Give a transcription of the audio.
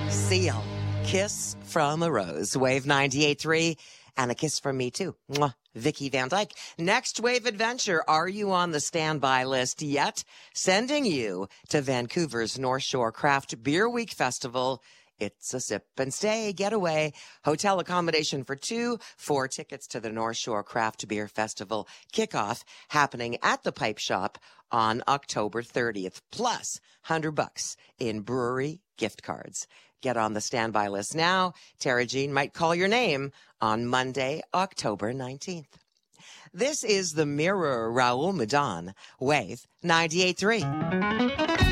Seal, Kiss from a Rose, Wave 98.3, and a kiss from me too. Mwah. Vicky Van Dyke. Next Wave Adventure, are you on the standby list yet? Sending you to Vancouver's North Shore Craft Beer Week Festival. It's a sip and stay getaway. Hotel accommodation for two, 4 tickets to the North Shore Craft Beer Festival kickoff happening at the Pipe Shop on October 30th, plus $100 in brewery gift cards. Get on the standby list now. Tara Jean might call your name on Monday, October 19th. This is the Mirror, Raoul Madon, Wave 98.3.